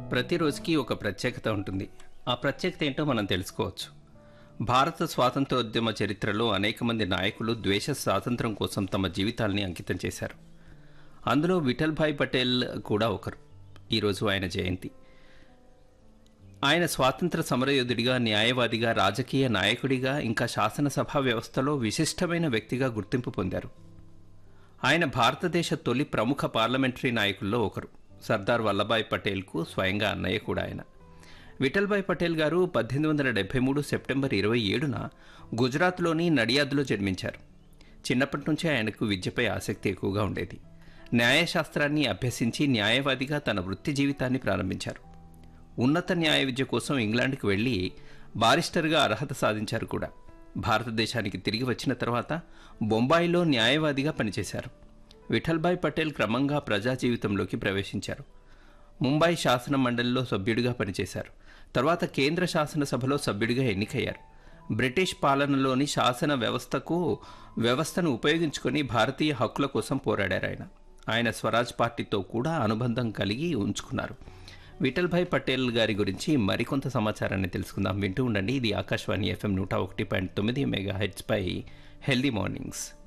ప్రతిరోజుకి ఒక ప్రత్యేకత ఉంటుంది. ఆ ప్రత్యేకత ఏంటో మనం తెలుసుకోవచ్చు. భారత స్వాతంత్రోద్యమ చరిత్రలో అనేక మంది నాయకులు ద్వేష స్వాతంత్రం కోసం తమ జీవితాల్ని అంకితం చేశారు. అందులో విఠల్భాయ్ పటేల్ కూడా ఒకరు. ఈరోజు ఆయన జయంతి. ఆయన స్వాతంత్ర సమరయోధుడిగా, న్యాయవాదిగా, రాజకీయ నాయకుడిగా, ఇంకా శాసనసభ వ్యవస్థలో విశిష్టమైన వ్యక్తిగా గుర్తింపు పొందారు. ఆయన భారతదేశ తొలి ప్రముఖ పార్లమెంటరీ నాయకుల్లో ఒకరు. సర్దార్ వల్లభాయ్ పటేల్కు స్వయంగా అన్నయ్య కూడా ఆయన. విఠల్భాయ్ పటేల్ గారు 1873 సెప్టెంబర్ 27న గుజరాత్లోని నడియాద్లో జన్మించారు. చిన్నప్పటి నుంచే ఆయనకు విద్యపై ఆసక్తి ఎక్కువగా ఉండేది. న్యాయశాస్త్రాన్ని అభ్యసించి న్యాయవాదిగా తన వృత్తి జీవితాన్ని ప్రారంభించారు. ఉన్నత న్యాయ విద్య కోసం ఇంగ్లాండ్కి వెళ్లి బారిస్టర్గా అర్హత సాధించారు కూడా. భారతదేశానికి తిరిగి వచ్చిన తర్వాత బొంబాయిలో న్యాయవాదిగా పనిచేశారు. విఠల్భాయ్ పటేల్ క్రమంగా ప్రజా జీవితంలోకి ప్రవేశించారు. ముంబై శాసన మండలిలో సభ్యుడిగా పనిచేశారు. తర్వాత కేంద్ర శాసనసభలో సభ్యుడిగా ఎన్నికయ్యారు. బ్రిటిష్ పాలనలోని శాసన వ్యవస్థను ఉపయోగించుకొని భారతీయ హక్కుల కోసం పోరాడారు ఆయన. ఆయన స్వరాజ్ పార్టీతో కూడా అనుబంధం కలిగి ఉంచుకున్నారు. విఠల్భాయ్ పటేల్ గారి గురించి మరికొంత సమాచారాన్ని తెలుసుకుందాం. వింటూ ఉండండి. ఇది ఆకాశవాణి FM 101.9 మెగాహెర్ట్జ్ పై హెల్దీ మార్నింగ్స్.